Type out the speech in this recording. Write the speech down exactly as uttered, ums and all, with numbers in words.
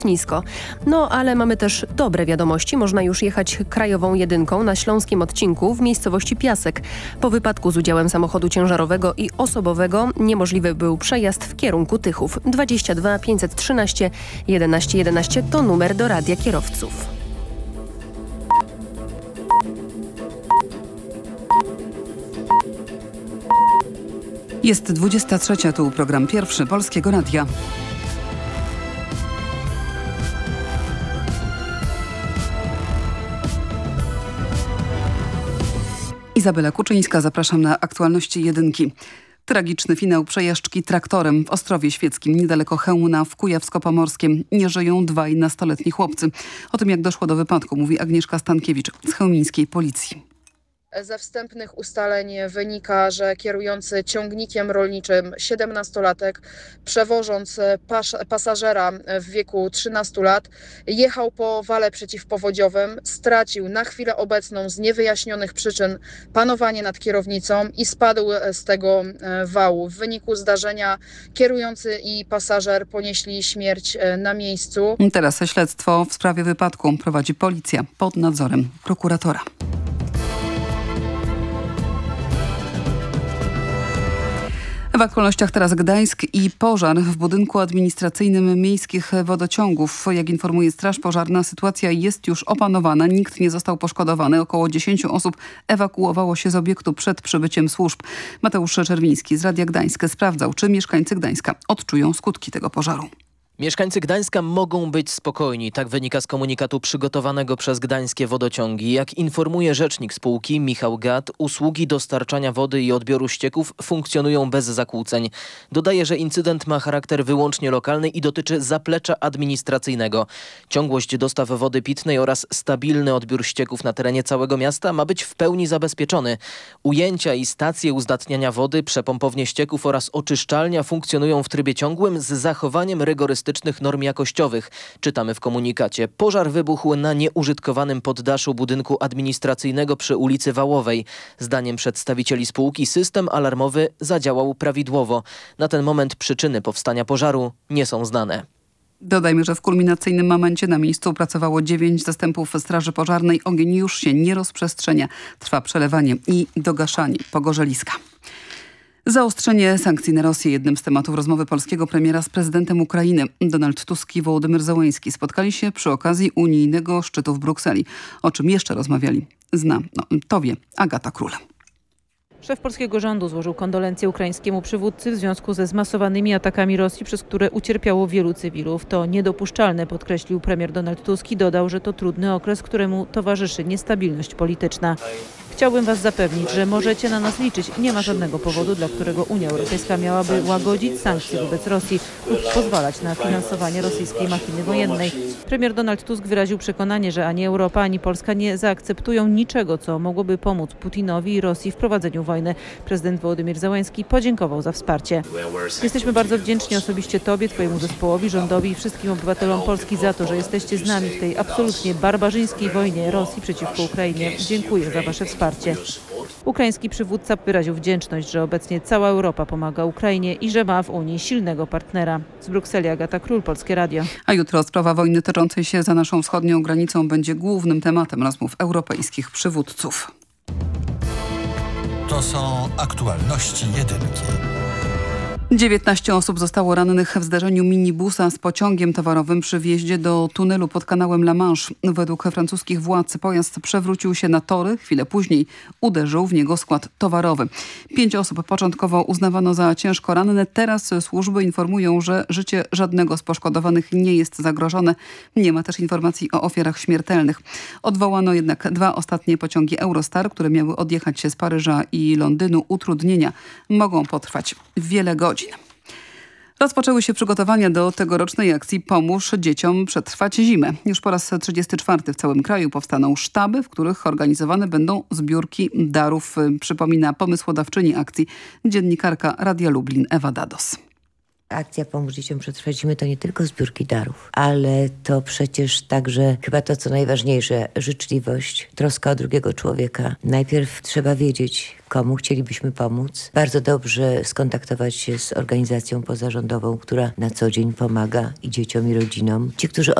nisko. No ale mamy też dobre wiadomości. Można już jechać krajową jedynką na śląskim odcinku w miejscowości Piasek. Po wypadku z udziałem samochodu ciężarowego i osobowego niemożliwy był przejazd w kierunku Tychów. dwadzieścia dwa pięćset trzynaście jedenaście jedenaście to numer do radia kierowców. Jest dwudziesta trzecia, tu program pierwszy Polskiego Radia. Izabela Kuczyńska, zapraszam na aktualności jedynki. Tragiczny finał przejażdżki traktorem w Ostrowie Świeckim, niedaleko Chełmna w Kujawsko-Pomorskiem. Nie żyją dwaj nastoletni chłopcy. O tym, jak doszło do wypadku, mówi Agnieszka Stankiewicz z chełmińskiej policji. Ze wstępnych ustaleń wynika, że kierujący ciągnikiem rolniczym siedemnastolatek, przewożąc pas pasażera w wieku trzynastu lat, jechał po wale przeciwpowodziowym, stracił na chwilę obecną z niewyjaśnionych przyczyn panowanie nad kierownicą i spadł z tego wału. W wyniku zdarzenia kierujący i pasażer ponieśli śmierć na miejscu. Teraz śledztwo w sprawie wypadku prowadzi policja pod nadzorem prokuratora. W aktualnościach teraz Gdańsk i pożar w budynku administracyjnym miejskich wodociągów. Jak informuje Straż Pożarna, sytuacja jest już opanowana. Nikt nie został poszkodowany. Około dziesięciu osób ewakuowało się z obiektu przed przybyciem służb. Mateusz Czerwiński z Radia Gdańsk sprawdzał, czy mieszkańcy Gdańska odczują skutki tego pożaru. Mieszkańcy Gdańska mogą być spokojni, tak wynika z komunikatu przygotowanego przez Gdańskie Wodociągi. Jak informuje rzecznik spółki Michał Gad, usługi dostarczania wody i odbioru ścieków funkcjonują bez zakłóceń. Dodaje, że incydent ma charakter wyłącznie lokalny i dotyczy zaplecza administracyjnego. Ciągłość dostaw wody pitnej oraz stabilny odbiór ścieków na terenie całego miasta ma być w pełni zabezpieczony. Ujęcia i stacje uzdatniania wody, przepompownie ścieków oraz oczyszczalnia funkcjonują w trybie ciągłym z zachowaniem rygorystycznych norm jakościowych. Czytamy w komunikacie. Pożar wybuchł na nieużytkowanym poddaszu budynku administracyjnego przy ulicy Wałowej. Zdaniem przedstawicieli spółki system alarmowy zadziałał prawidłowo. Na ten moment przyczyny powstania pożaru nie są znane. Dodajmy, że w kulminacyjnym momencie na miejscu pracowało dziewięć zastępów straży pożarnej. Ogień już się nie rozprzestrzenia. Trwa przelewanie i dogaszanie pogorzeliska. Zaostrzenie sankcji na Rosję. Jednym z tematów rozmowy polskiego premiera z prezydentem Ukrainy. Donald Tusk i Wołodymyr Zełenski spotkali się przy okazji unijnego szczytu w Brukseli. O czym jeszcze rozmawiali? Zna, no, to wie Agata Król. Szef polskiego rządu złożył kondolencje ukraińskiemu przywódcy w związku ze zmasowanymi atakami Rosji, przez które ucierpiało wielu cywilów. To niedopuszczalne, podkreślił premier Donald Tusk i dodał, że to trudny okres, któremu towarzyszy niestabilność polityczna. Chciałbym was zapewnić, że możecie na nas liczyć. Nie ma żadnego powodu, dla którego Unia Europejska miałaby łagodzić sankcje wobec Rosji lub pozwalać na finansowanie rosyjskiej machiny wojennej. Premier Donald Tusk wyraził przekonanie, że ani Europa, ani Polska nie zaakceptują niczego, co mogłoby pomóc Putinowi i Rosji w prowadzeniu wojny. Prezydent Wołodymyr Zełenski podziękował za wsparcie. Jesteśmy bardzo wdzięczni osobiście Tobie, Twojemu zespołowi, rządowi i wszystkim obywatelom Polski za to, że jesteście z nami w tej absolutnie barbarzyńskiej wojnie Rosji przeciwko Ukrainie. Dziękuję za Wasze wsparcie. Ukraiński przywódca wyraził wdzięczność, że obecnie cała Europa pomaga Ukrainie i że ma w Unii silnego partnera. Z Brukseli Agata Król, Polskie Radio. A jutro sprawa wojny toczącej się za naszą wschodnią granicą będzie głównym tematem rozmów europejskich przywódców. To są aktualności jedynki. dziewiętnaście osób zostało rannych w zdarzeniu minibusa z pociągiem towarowym przy wjeździe do tunelu pod kanałem La Manche. Według francuskich władz pojazd przewrócił się na tory. Chwilę później uderzył w niego skład towarowy. Pięć osób początkowo uznawano za ciężko ranne. Teraz służby informują, że życie żadnego z poszkodowanych nie jest zagrożone. Nie ma też informacji o ofiarach śmiertelnych. Odwołano jednak dwa ostatnie pociągi Eurostar, które miały odjechać się z Paryża i Londynu. Utrudnienia mogą potrwać wiele godzin. Rozpoczęły się przygotowania do tegorocznej akcji Pomóż dzieciom przetrwać zimę. Już po raz trzydziesty czwarty w całym kraju powstaną sztaby, w których organizowane będą zbiórki darów. Przypomina pomysłodawczyni akcji, dziennikarka Radia Lublin Ewa Dados. Akcja Pomóż Dzieciom Przetrwać Zimę to nie tylko zbiórki darów, ale to przecież także chyba to, co najważniejsze, życzliwość, troska o drugiego człowieka. Najpierw trzeba wiedzieć, komu chcielibyśmy pomóc. Bardzo dobrze skontaktować się z organizacją pozarządową, która na co dzień pomaga i dzieciom, i rodzinom. Ci, którzy